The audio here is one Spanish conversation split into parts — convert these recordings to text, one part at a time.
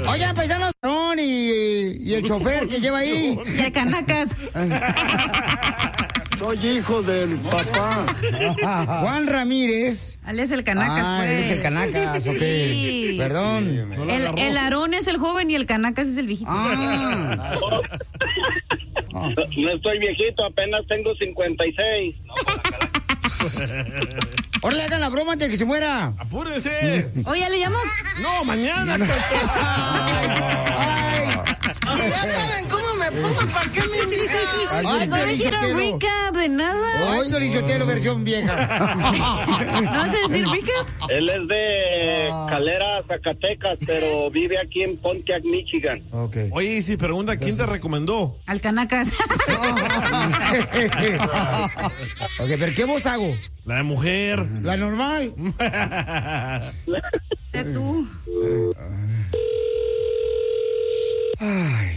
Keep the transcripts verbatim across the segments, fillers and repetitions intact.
Oigan, paisanos, y, y el chofer que lleva ahí. Y el canacas. Soy hijo del papá. Juan Ramírez. Él es el canacas, ah, pues. Él es el canacas, ok. Sí. Perdón. Sí, el, el Aarón es el joven y el canacas es el viejito. Ah. No, no estoy viejito, apenas tengo cincuenta y seis. No, ahora le hagan la broma antes de que se muera. ¡Apúrese! Oye, ¿le llamo? No, mañana. ay, ay. Si ya saben cómo me pongo, ¿para qué me invitan? Ay, no voy a decir un recap de nada. Ay, Dorichotelo, versión vieja. ¿No vas a decir recap? Él es de Calera, Zacatecas, pero vive aquí en Pontiac, Michigan. Okay. Oye, y si pregunta, ¿quién Entonces... te recomendó? Al canacas. Ok, pero ¿qué voz hago? La de mujer. La normal. Sé tú. Ay.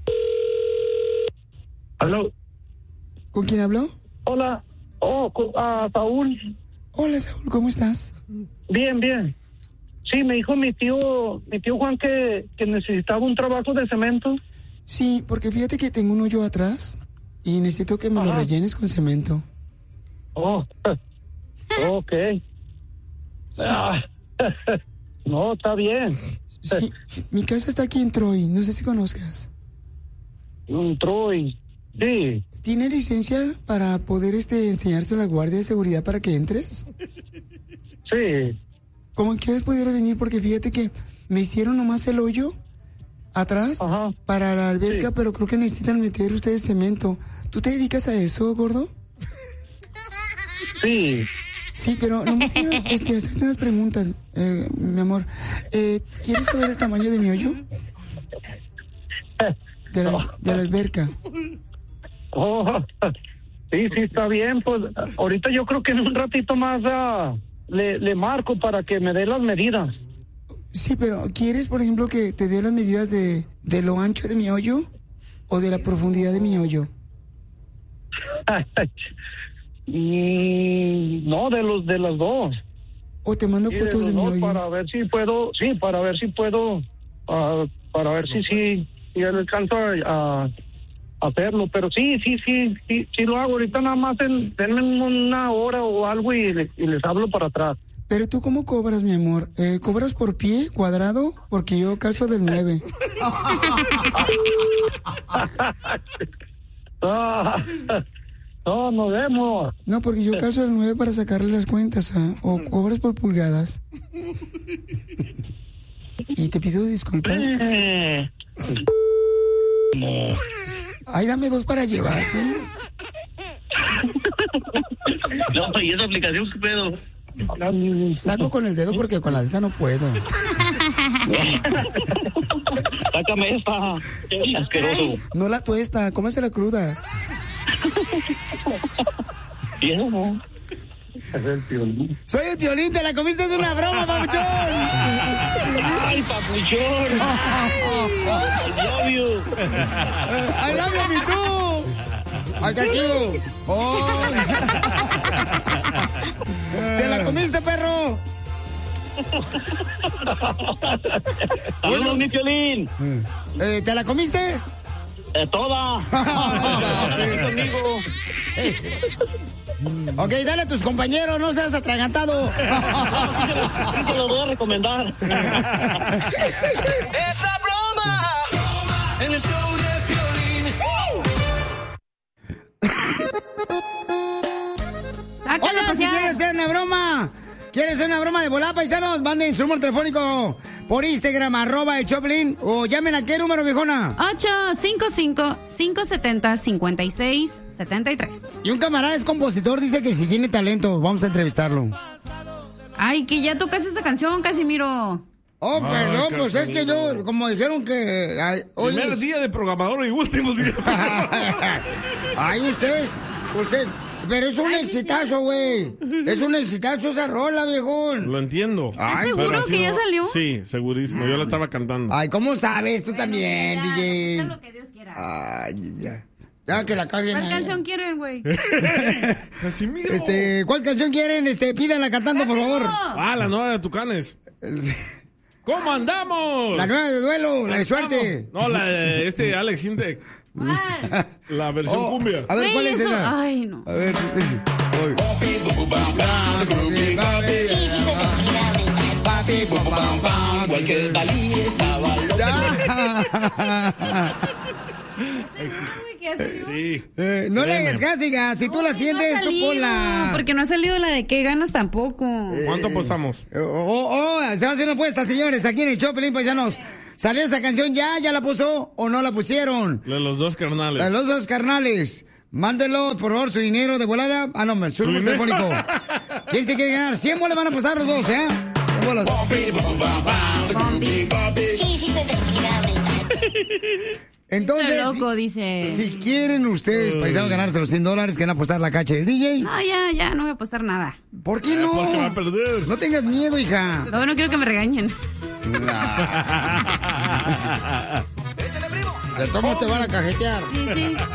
¿Aló? ¿Con quién habló? Hola. Oh, uh, Saúl. Hola, Saúl, ¿cómo estás? Bien, bien. Sí, me dijo mi tío, mi tío Juan que, que necesitaba un trabajo de cemento. Sí, porque fíjate que tengo un hoyo atrás y necesito que me Ajá. lo rellenes con cemento. Oh, ok. Sí. Ah, no, está bien. Sí, sí, mi casa está aquí en Troy, no sé si conozcas. En Troy, sí. ¿Tiene licencia para poder este enseñarse a la guardia de seguridad para que entres? Sí. ¿Cómo quieres poder venir? Porque fíjate que me hicieron nomás el hoyo atrás Ajá. para la alberca, sí. pero creo que necesitan meter ustedes cemento. ¿Tú te dedicas a eso, gordo? Sí. Sí, pero nomás quiero este, hacerte unas preguntas, eh, mi amor. Eh, ¿Quieres saber el tamaño de mi hoyo? De la, de la alberca. Oh, sí, sí, está bien. Pues ahorita yo creo que en un ratito más uh, le, le marco para que me dé las medidas. Sí, pero ¿quieres, por ejemplo, que te dé las medidas de, de lo ancho de mi hoyo o de la profundidad de mi hoyo? Mm, no, de los de las dos. O te mando sí, fotos de, de mi hoyo. Para ver si puedo, sí, para ver si puedo, uh, para ver si sí, si le alcanzo a, a hacerlo. Pero sí, sí, sí, sí, sí lo hago. Ahorita nada más en, denme una hora o algo y, le, y les hablo para atrás. Pero tú, ¿cómo cobras, mi amor? Eh, ¿Cobras por pie, cuadrado? Porque yo calzo del nueve. No, nos vemos. No, porque yo calzo el nueve para sacarle las cuentas, ¿ah? O cobras por pulgadas. Y te pido disculpas. No. Ay, dame dos para llevar, ¿sí? No, ¿y esa aplicación qué pedo? Saco con el dedo porque con la de esa no puedo. Sácame esta. Asqueroso. No la tuesta, cómese la cruda. ¿Y eso no? Es el Piolín. Soy el Piolín, te la comiste, es una broma, papuchón. Ay, papuchón. I love you. I love you, mi tú. Al cativo. Oh. ¿Te la comiste, perro? Bueno, mi Piolín. Eh, ¿Te la comiste? Eh, toda. Conmigo. Ok, dale a tus compañeros, no seas atragantado. Te lo voy a recomendar. ¡Esa broma! En el show de Piolín. Hola, si quieres hacer una broma, ¿quieres hacer una broma de volada, paisanos? Manden su número telefónico por Instagram, arroba el Choplin, o llamen a qué número, viejona. ocho cinco cinco, cinco siete cero, cinco seis siete tres. Y un camarada es compositor, dice que si tiene talento, vamos a entrevistarlo. Ay, que ya tocas esta canción, Casimiro. Oh, ah, perdón, pues es que yo, como dijeron que... Ay, primer día de programador y último día. Ay, ustedes, usted... Pero es un Ay, exitazo, güey. Es un exitazo esa rola, viejón. Lo entiendo. ¿Estás seguro que ya salió? Sí, segurísimo. Yo la estaba cantando. Ay, ¿cómo sabes? Tú bueno, también, ya, D J. Lo que Dios quiera. Ay, ya. Ya que la caguen. ¿Cuál canción quieren, güey? Casimiro. Este, ¿cuál canción quieren? Este, pídanla cantando, por favor. Ah, la nueva de Tucanes. ¿Cómo andamos? La nueva de duelo, la de suerte. No, la de este Alex Intec. La versión Oh, cumbia. A ver, ¿cuál es Eso- esa? Ay, no. A ver. Igual que Dalí esa Sí. Eh, no le hagas caso, hija. Si tú la sientes, no ha tú salido, ponla. Porque no ha salido la de qué ganas tampoco. ¿Cuánto apostamos? Oh, oh, oh, se va a hacer una apuesta, señores, aquí en el show, Pelín Paisanos. ¿Salió esa canción ya? ¿Ya la puso o no la pusieron? La de los dos carnales. La de los dos carnales. Mándelo, por favor, su dinero de volada. Ah, no, su número dinero. telefónico. ¿Quién se quiere ganar? cien bolas van a pasar los dos, ¿eh? cien bolas. Entonces, Qué loco, si, dice. si quieren ustedes, paisanos, ganarse los cien dólares que van a apostar la cacha del D J, No, ya, ya, no voy a apostar nada. ¿por qué no? Porque va a perder. No tengas miedo, hija. No, no quiero que me regañen. De todos modos te van a cajetear. Sí, sí.